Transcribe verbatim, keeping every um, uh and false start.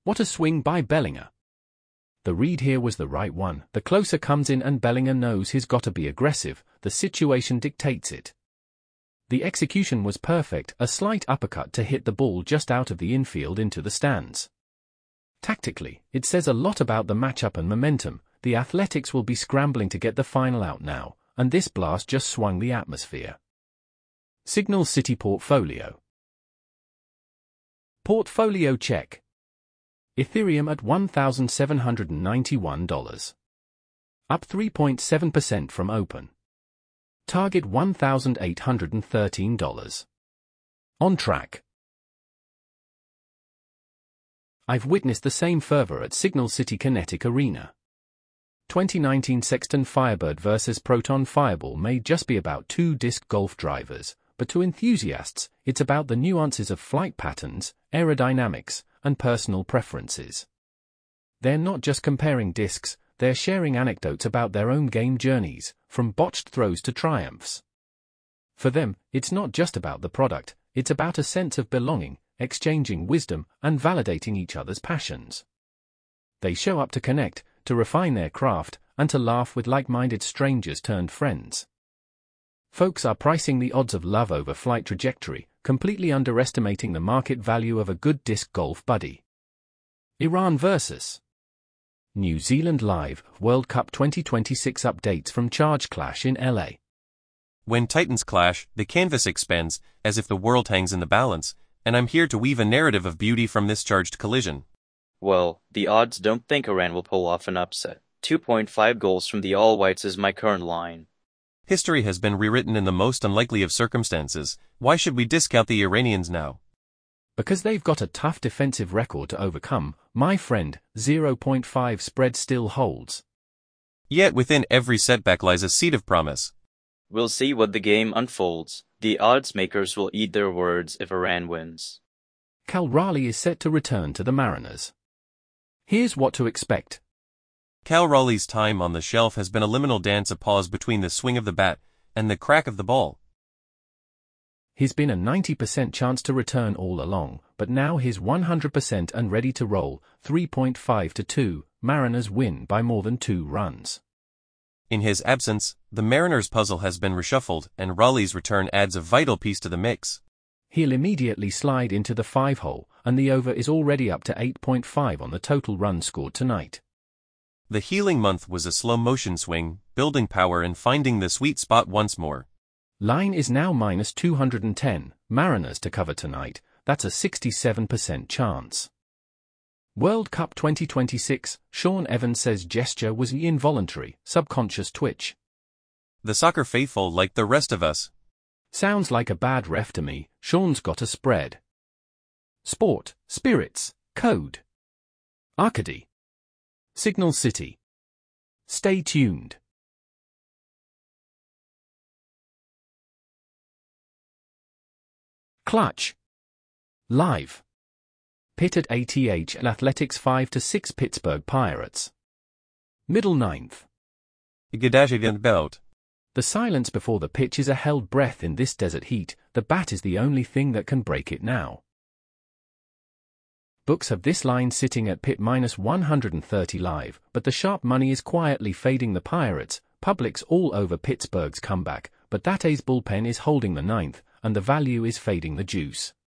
What a swing by Bellinger. The read here was the right one. The closer comes in and Bellinger knows he's got to be aggressive, the situation dictates it. The execution was perfect, a slight uppercut to hit the ball just out of the infield into the stands. Tactically, it says a lot about the matchup and momentum. The Athletics will be scrambling to get the final out now, and this blast just swung the atmosphere. Signal City Portfolio. Portfolio check. Ethereum at one thousand seven hundred ninety-one dollars. Up three point seven percent from open. Target one thousand eight hundred thirteen dollars. On track. I've witnessed the same fervor at Signal City Kinetic Arena. twenty nineteen Sexton Firebird versus Proton Fireball may just be about two disc golf drivers, but to enthusiasts, it's about the nuances of flight patterns, aerodynamics, and personal preferences. They're not just comparing discs, they're sharing anecdotes about their own game journeys, from botched throws to triumphs. For them, it's not just about the product, it's about a sense of belonging, exchanging wisdom, and validating each other's passions. They show up to connect, to refine their craft, and to laugh with like-minded strangers turned friends. Folks are pricing the odds of love over flight trajectory, completely underestimating the market value of a good disc golf buddy. Iran versus New Zealand Live, World Cup twenty twenty-six updates from Charge Clash in L A. When titans clash, the canvas expands, as if the world hangs in the balance, and I'm here to weave a narrative of beauty from this charged collision. Well, the odds don't think Iran will pull off an upset. two point five goals from the All-Whites is my current line. History has been rewritten in the most unlikely of circumstances. Why should we discount the Iranians now? Because they've got a tough defensive record to overcome, my friend. zero point five spread still holds. Yet within every setback lies a seed of promise. We'll see what the game unfolds. The odds makers will eat their words if Iran wins. Cal Raleigh is set to return to the Mariners. Here's what to expect. Cal Raleigh's time on the shelf has been a liminal dance, a pause between the swing of the bat and the crack of the ball. He's been a ninety percent chance to return all along, but now he's one hundred percent and ready to roll. three point five to two, Mariners win by more than two runs. In his absence, the Mariners' puzzle has been reshuffled, and Raleigh's return adds a vital piece to the mix. He'll immediately slide into the five-hole, and the over is already up to eight point five on the total run scored tonight. The healing month was a slow-motion swing, building power and finding the sweet spot once more. Line is now minus two hundred ten, Mariners to cover tonight, that's a sixty-seven percent chance. World Cup twenty twenty-six, Sean Evans says gesture was the involuntary, subconscious twitch. The soccer faithful like the rest of us. Sounds like a bad ref to me. Sean's got a spread. Sport, spirits, code. Arcady. Signal City. Stay tuned. Clutch. Live. Pitt at A T H and Athletics five to six Pittsburgh Pirates. Middle ninth. Belt. The silence before the pitch is a held breath in this desert heat. The bat is the only thing that can break it now. Books have this line sitting at Pitt minus one hundred thirty live, but the sharp money is quietly fading the Pirates. Public's all over Pittsburgh's comeback, but that A's bullpen is holding the ninth, and the value is fading the juice.